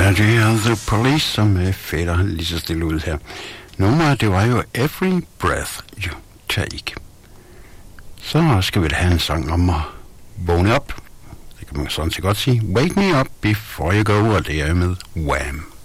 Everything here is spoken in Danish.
Ja, det er The Police, som fætter lige så stille ud her. Nummeret, det var jo Every Breath You Take. Så skal vi da have en sang om at vågne op. Det kan man sådan set godt sige. Wake Me Up Before You Go, og det er med Wham!